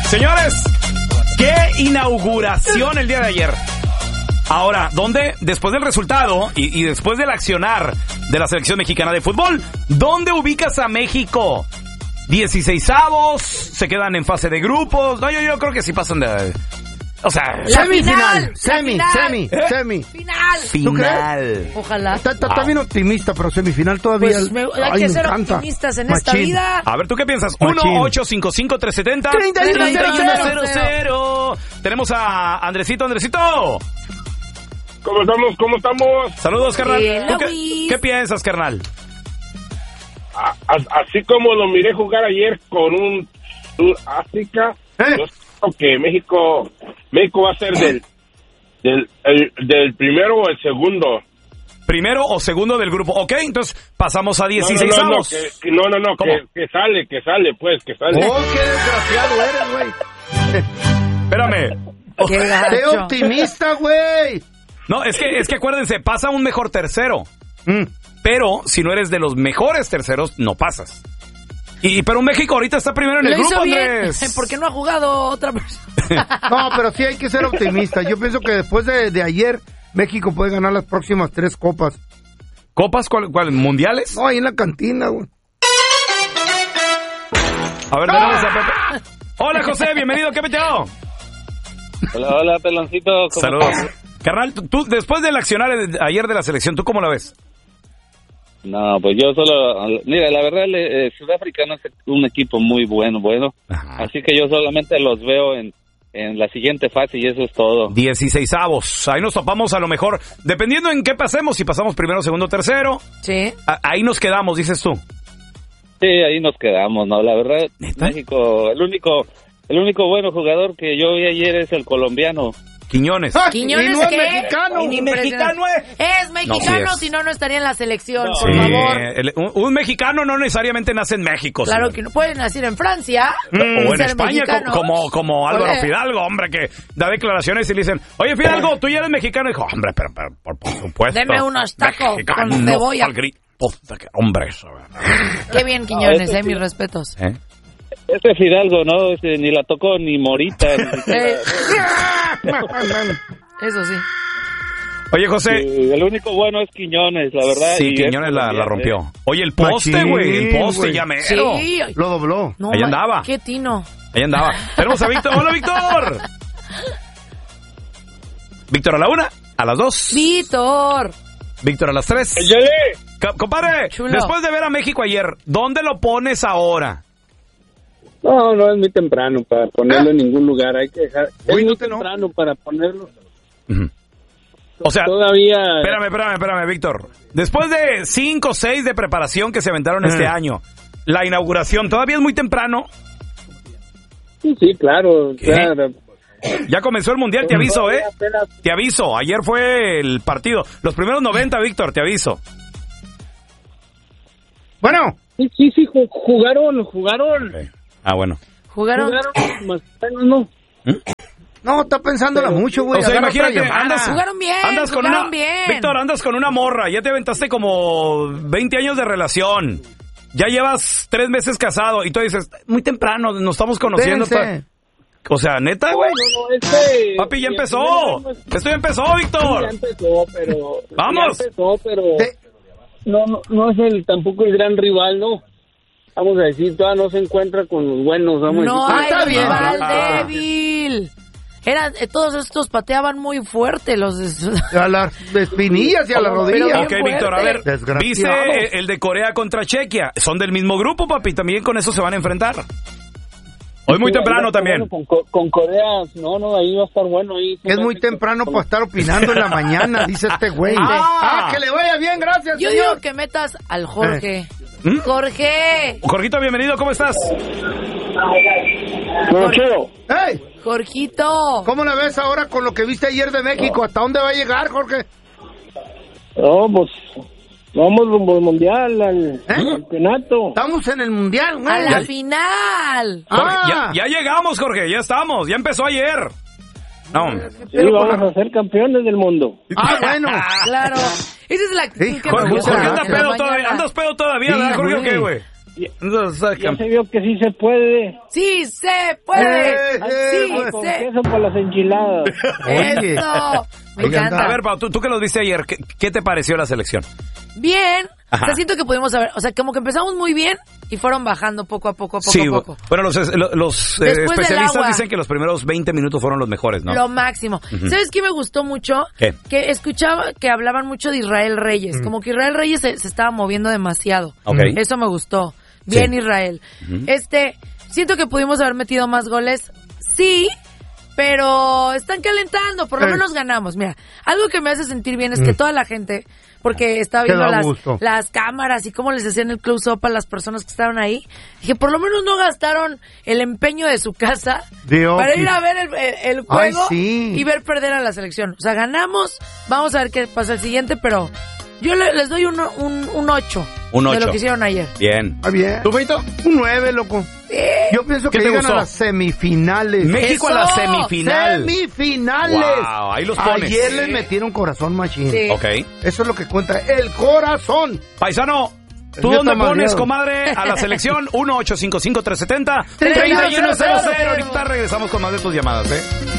Señores, qué inauguración el día de ayer. Ahora, ¿dónde, después del resultado y después del accionar de la selección mexicana de fútbol, dónde ubicas a México? 16avos, se quedan en fase de grupos. No, yo creo que sí pasan de... O sea, semifinal. Final. Ojalá. Está bien optimista, pero semifinal todavía. Pues hay que ser optimistas en esta vida. A ver, ¿tú qué piensas? Machín. 1-855-370-3100. Tenemos a Andresito. ¿Cómo estamos? Saludos, carnal. Hello, ¿Tú qué piensas, carnal? Así como lo miré jugar ayer con un Sudáfrica, yo creo que México va a ser del primero o el segundo. Primero o segundo del grupo. Ok, entonces pasamos a 16avos. No, que sale, pues, que sale. Oh, qué desgraciado eres, güey. Espérame. Qué gacho. ¡Qué optimista, güey! No, es que acuérdense, pasa un mejor tercero. Pero si no eres de los mejores terceros, no pasas. Pero México ahorita está primero en el grupo, Andrés. ¿Por qué no ha jugado otra persona? No, pero sí hay que ser optimista. Yo pienso que después de ayer, México puede ganar las próximas 3 copas. ¿Copas? ¿Cuál? ¿Mundiales? No, ahí en la cantina, güey. A ver, tenemos a Pepe. Hola, José, bienvenido, ¿qué peteo? Hola, peloncito. Saludos. Carnal, tú, después del accionar ayer de la selección, ¿tú cómo la ves? No, pues yo solo... Mira, la verdad, Sudáfrica no es un equipo muy bueno. Ajá. Así que yo solamente los veo en la siguiente fase y eso es todo. 16avos. Ahí nos topamos a lo mejor, dependiendo en qué pasemos, si pasamos primero, segundo, tercero. Sí. Ahí nos quedamos, dices tú. Sí, ahí nos quedamos, ¿no? La verdad, ¿Neta? México, el único bueno jugador que yo vi ayer es el colombiano. Quiñones. ¿Quiñones y no es qué? mexicano. Ni mexicano es. Es mexicano, No, sí es. si no estaría en la selección, No. por Sí, favor. un mexicano no necesariamente nace en México. Claro señor. que no puede nacer en Francia. O en ser España, mexicano. como Álvaro Oye. Fidalgo, hombre, que da declaraciones y le dicen, oye, Fidalgo, tú ya eres mexicano. Y dijo, hombre, pero por supuesto. Deme unos tacos mexicano, con cebolla. al grito. Hombre, eso. Qué bien, Quiñones, mis respetos. ¿Eh? Este Fidalgo, ¿no? Ni la tocó ni Morita. Eso sí. Oye, José. El único bueno es Quiñones, la verdad. Sí, y Quiñones la rompió. Oye, el poste, Machín, güey. El poste, güey. ya mero. Sí. Lo dobló. No, Ahí andaba. Qué tino. Ahí andaba. Tenemos a Víctor. ¡Hola, Víctor! Víctor a la 1, a las 2. Víctor. Víctor a las 3. Compadre, Chulo. después de ver a México ayer, ¿dónde lo pones ahora? No es muy temprano para ponerlo en ningún lugar. Hay que dejar. Es Uy, muy no te temprano para ponerlo. Ujú. O sea, Todavía. Espérame, Víctor. Después de 5 o 6 de preparación que se aventaron este año, la inauguración, ¿todavía es muy temprano? Sí, claro. ¿Qué? Claro. Ya comenzó el Mundial, te aviso, ¿eh? Apenas. Te aviso, ayer fue el partido. Los primeros 90, Víctor, te aviso. Bueno. Sí, jugaron. Ah, bueno. Jugaron. Más o menos, no. No, está pensándola mucho, güey. O sea, Agarra otra imagínate, llamada. Jugaron bien, andas con jugaron una, bien. Víctor, andas con una morra, ya te aventaste como 20 años de relación. Ya llevas 3 meses casado y tú dices, muy temprano, nos estamos conociendo. Dense. O sea, neta, güey. No, Papi, ya empezó. Esto ya empezó, Víctor. Ya empezó, pero. Vamos. Ya empezó, pero. Sí. No es tampoco el gran rival, ¿no? Vamos a decir, todavía no se encuentra con los buenos, vamos No a está hay bien. rival débil. Todos estos pateaban muy fuerte los A las espinillas y a la Pero rodilla. bien Ok, Víctor, a ver, Desgraciado. ¿viste el de Corea contra Chequia? Son del mismo grupo, papi, también con eso se van a enfrentar. Hoy muy temprano también. Bueno, con Corea, no, ahí va a estar bueno. Ahí Es muy temprano para estar opinando en la mañana, dice este güey. Ah. Que le vaya bien, gracias, Yo señor. digo que metas al Jorge. ¿Mm? Jorge. Jorgito, bienvenido, ¿cómo estás? ¡Hey! Jorgito. ¿Cómo la ves ahora con lo que viste ayer de México? ¿Hasta dónde va a llegar, Jorge? No, pues vamos rumbo al mundial, al campeonato. Estamos en el mundial, güey. A la final. Jorge, Ah. ya llegamos, Jorge, ya estamos, ya empezó ayer. No, Sí, vamos a ser campeones del mundo. Ah, bueno. Claro. Esa es la actitud Sí, que Jorge, me gusta Jorge, Jorge, andas en la pedo todavía, mañana. ¿andas pedo todavía, Sí, ¿verdad, Jorge, o güey. qué, güey? Ya se vio que sí se puede. ¡Sí se puede! ¡Sí Con se queso por las enchiladas. Oye. ¡Eso! Me encanta. A ver, Pau, tú que los viste ayer, ¿qué te pareció la selección? Bien. Ajá. O sea, siento que pudimos saber, o sea, como que empezamos muy bien y fueron bajando poco a poco. Bueno, los Después del especialistas agua. dicen que los primeros 20 minutos fueron los mejores, ¿no? Lo máximo. ¿Sabes qué me gustó mucho? ¿Qué? Que escuchaba que hablaban mucho de Israel Reyes. Como que Israel Reyes se estaba moviendo demasiado. Ok. Eso me gustó. Bien, Sí. Israel. Siento que pudimos haber metido más goles. Sí, pero están calentando. Por lo menos ganamos. Mira, algo que me hace sentir bien es que toda la gente, porque estaba Te viendo da gusto. las cámaras y cómo les hacían el close-up a las personas que estaban ahí, dije, por lo menos no gastaron el empeño de su casa para ir a ver el juego y ver perder a la selección. O sea, ganamos, vamos a ver qué pasa el siguiente, pero yo les doy un 8. Un 8. De lo que hicieron ayer. Bien. Está bien. ¿Tú, Feito? Un 9, loco. Yo pienso ¿Qué que te llegan gustó? a las semifinales. México a la ¡Eso! semifinal. ¡Semifinales! Wow, ahí los pones. Ayer les metieron corazón machín. Sí. Ok. Eso es lo que cuenta. ¡El corazón! Paisano, El ¿tú mío dónde está pones, madreado. comadre, a la selección? 1-855-370-3100. 3100. Ahorita regresamos con más de tus llamadas, ¿eh?